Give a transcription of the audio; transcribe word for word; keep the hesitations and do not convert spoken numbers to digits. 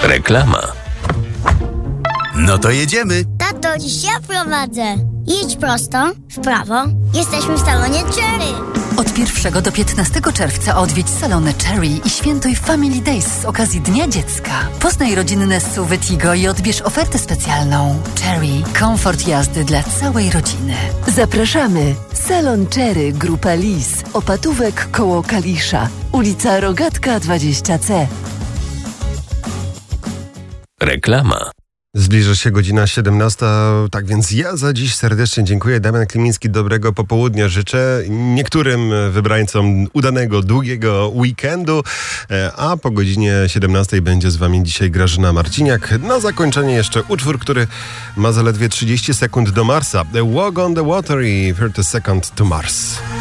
Reklama. No to jedziemy. Tato, dziś ja prowadzę. Jedź prosto, w prawo. Jesteśmy w salonie Cherry. Od pierwszego do piętnastego czerwca odwiedź salony Cherry i świętuj Family Days z okazji Dnia Dziecka. Poznaj rodzinne S U V Tigo i odbierz ofertę specjalną. Cherry. Komfort jazdy dla całej rodziny. Zapraszamy. Salon Cherry, Grupa Lis. Opatówek koło Kalisza. Ulica Rogatka dwadzieścia C. Reklama. Zbliża się godzina siedemnasta, tak więc ja za dziś serdecznie dziękuję. Damian Klimiński, dobrego popołudnia życzę niektórym wybrańcom udanego, długiego weekendu, a po godzinie siedemnastej będzie z wami dzisiaj Grażyna Marciniak. Na zakończenie jeszcze utwór, który ma zaledwie trzydzieści sekund do Marsa. Walk on the Water i thirty seconds to Mars.